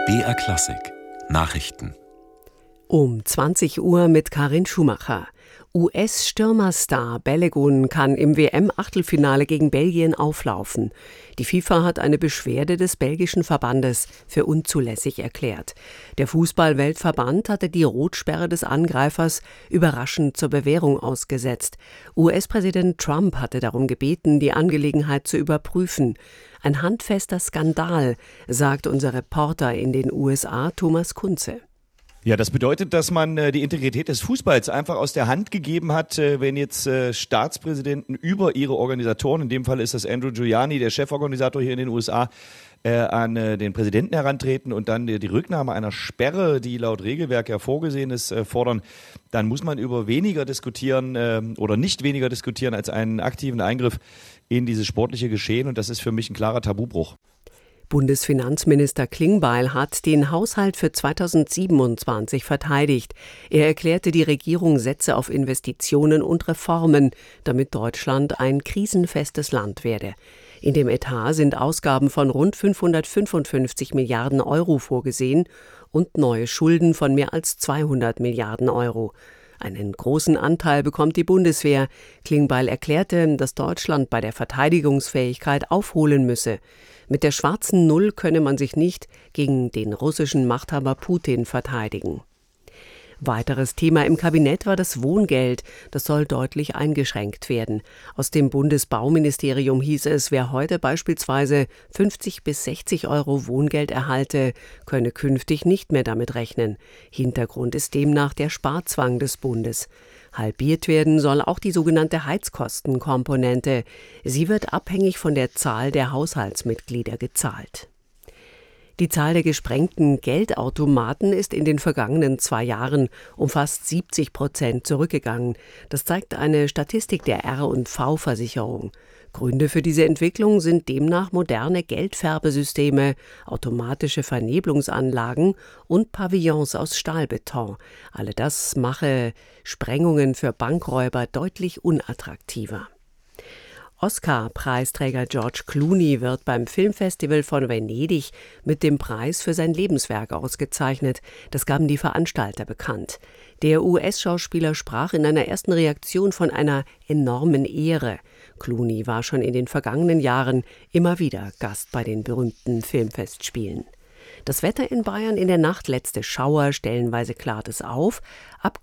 BR Klassik Nachrichten Um 20 Uhr mit Karin Schumacher. US-Stürmerstar Balogun kann im WM-Achtelfinale gegen Belgien auflaufen. Die FIFA hat eine Beschwerde des belgischen Verbandes für unzulässig erklärt. Der Fußball-Weltverband hatte die Rotsperre des Angreifers überraschend zur Bewährung ausgesetzt. US-Präsident Trump hatte darum gebeten, die Angelegenheit zu überprüfen. Ein handfester Skandal, sagt unser Reporter in den USA Thomas Kunze. Ja, das bedeutet, dass man die Integrität des Fußballs einfach aus der Hand gegeben hat, wenn jetzt Staatspräsidenten über ihre Organisatoren, in dem Fall ist das Andrew Giuliani, der Cheforganisator hier in den USA, an den Präsidenten herantreten und dann die Rücknahme einer Sperre, die laut Regelwerk ja vorgesehen ist, fordern. Dann muss man über weniger diskutieren oder nicht weniger diskutieren als einen aktiven Eingriff in dieses sportliche Geschehen, und das ist für mich ein klarer Tabubruch. Bundesfinanzminister Klingbeil hat den Haushalt für 2027 verteidigt. Er erklärte, die Regierung setze auf Investitionen und Reformen, damit Deutschland ein krisenfestes Land werde. In dem Etat sind Ausgaben von rund 555 Milliarden Euro vorgesehen und neue Schulden von mehr als 200 Milliarden Euro. Einen großen Anteil bekommt die Bundeswehr. Klingbeil erklärte, dass Deutschland bei der Verteidigungsfähigkeit aufholen müsse. Mit der schwarzen Null könne man sich nicht gegen den russischen Machthaber Putin verteidigen. Weiteres Thema im Kabinett war das Wohngeld. Das soll deutlich eingeschränkt werden. Aus dem Bundesbauministerium hieß es, wer heute beispielsweise 50 bis 60 Euro Wohngeld erhalte, könne künftig nicht mehr damit rechnen. Hintergrund ist demnach der Sparzwang des Bundes. Halbiert werden soll auch die sogenannte Heizkostenkomponente. Sie wird abhängig von der Zahl der Haushaltsmitglieder gezahlt. Die Zahl der gesprengten Geldautomaten ist in den vergangenen 2 Jahren um fast 70% zurückgegangen. Das zeigt eine Statistik der R&V-Versicherung. Gründe für diese Entwicklung sind demnach moderne Geldfärbesysteme, automatische Vernebelungsanlagen und Pavillons aus Stahlbeton. Alle das mache Sprengungen für Bankräuber deutlich unattraktiver. Oscar-Preisträger George Clooney wird beim Filmfestival von Venedig mit dem Preis für sein Lebenswerk ausgezeichnet. Das gaben die Veranstalter bekannt. Der US-Schauspieler sprach in einer ersten Reaktion von einer enormen Ehre. Clooney war schon in den vergangenen Jahren immer wieder Gast bei den berühmten Filmfestspielen. Das Wetter in Bayern: in der Nacht letzte Schauer, stellenweise klart es auf. Ab